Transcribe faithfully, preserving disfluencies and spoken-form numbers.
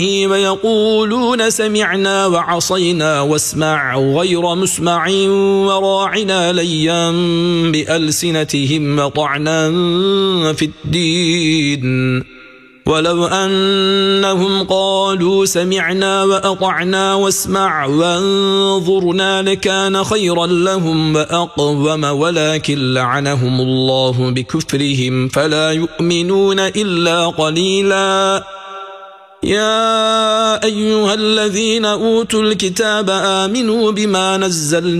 ويقولون سمعنا وعصينا واسمع غير مسمع وراعنا ليا بألسنتهم وطعنا في الدين ولو أنهم قالوا سمعنا وأطعنا واسمع وانظرنا لكان خيرا لهم وأقوم ولكن لعنهم الله بكفرهم فلا يؤمنون إلا قليلا. يا أيها الذين أوتوا الكتاب آمنوا بما نزلنا